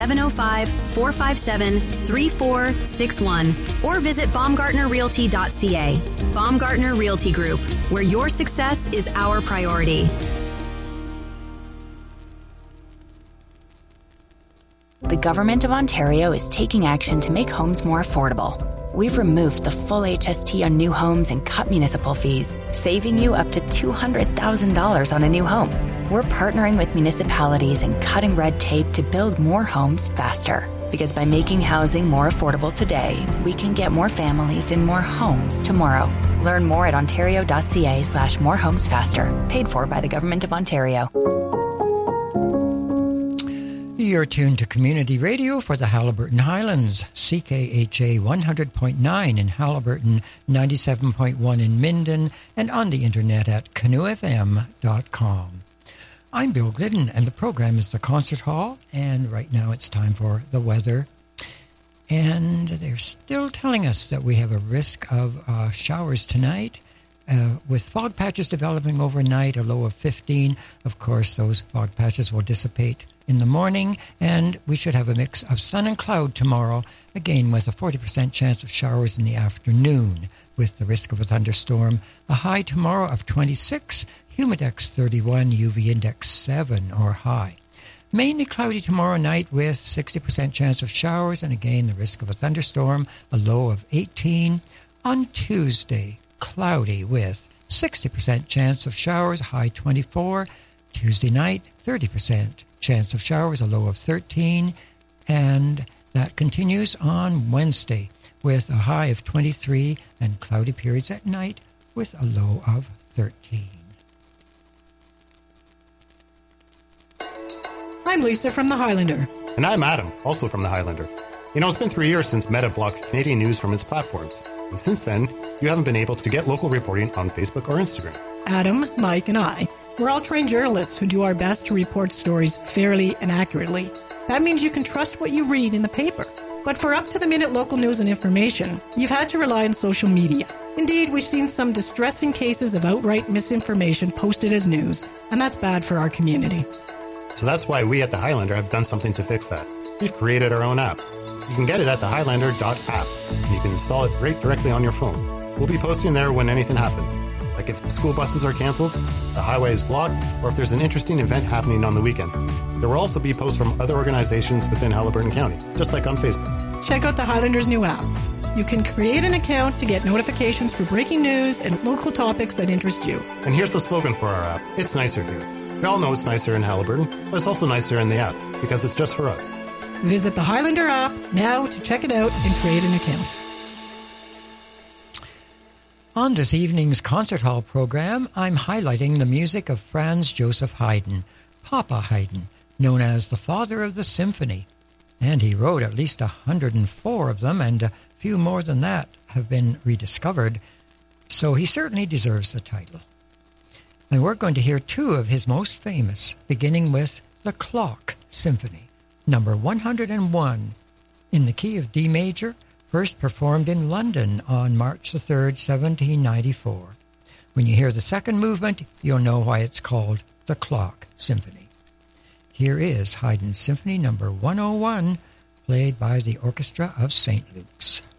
705-457-3461 or visit baumgartnerrealty.ca. Baumgartner Realty Group, where your success is our priority. The Government of Ontario is taking action to make homes more affordable. We've removed the full HST on new homes and cut municipal fees, saving you up to $200,000 on a new home. We're partnering with municipalities and cutting red tape to build more homes faster. Because by making housing more affordable today, we can get more families in more homes tomorrow. Learn more at ontario.ca/morehomesfaster. Paid for by the Government of Ontario. You're tuned to Community Radio for the Haliburton Highlands, CKHA 100.9 in Haliburton, 97.1 in Minden, and on the internet at canoefm.com. I'm Bill Glidden, and the program is the Concert Hall, and right now it's time for the weather. And they're still telling us that we have a risk of showers tonight, with fog patches developing overnight, a low of 15. Of course, those fog patches will dissipate in the morning, and we should have a mix of sun and cloud tomorrow, again with a 40% chance of showers in the afternoon, with the risk of a thunderstorm. A high tomorrow of 26, humidex 31, UV index 7 or high. Mainly cloudy tomorrow night with 60% chance of showers, and again the risk of a thunderstorm, a low of 18. On Tuesday, cloudy with 60% chance of showers, high 24. Tuesday night, 30% chance of showers, a low of 13. And that continues on Wednesday with a high of 23 and cloudy periods at night with a low of 13. I'm Lisa from The Highlander. And I'm Adam, also from The Highlander. You know, it's been 3 years since Meta blocked Canadian news from its platforms. And since then, you haven't been able to get local reporting on Facebook or Instagram. Adam, Mike, and I, we're all trained journalists who do our best to report stories fairly and accurately. That means you can trust what you read in the paper. But for up-to-the-minute local news and information, you've had to rely on social media. Indeed, we've seen some distressing cases of outright misinformation posted as news, and that's bad for our community. So that's why we at The Highlander have done something to fix that. We've created our own app. You can get it at thehighlander.app, and you can install it right directly on your phone. We'll be posting there when anything happens, like if the school buses are cancelled, the highway is blocked, or if there's an interesting event happening on the weekend. There will also be posts from other organizations within Haliburton County, just like on Facebook. Check out The Highlander's new app. You can create an account to get notifications for breaking news and local topics that interest you. And here's the slogan for our app. It's nicer here. We all know it's nicer in Haliburton, but it's also nicer in the app, because it's just for us. Visit the Highlander app now to check it out and create an account. On this evening's Concert Hall program, I'm highlighting the music of Franz Joseph Haydn, Papa Haydn, known as the father of the symphony. And he wrote at least 104 of them, and a few more than that have been rediscovered. So he certainly deserves the title. And we're going to hear two of his most famous, beginning with the Clock Symphony, number 101, in the key of D major, first performed in London on March the 3rd, 1794. When you hear the second movement, you'll know why it's called the Clock Symphony. Here is Haydn's Symphony number 101, played by the Orchestra of St. Luke's.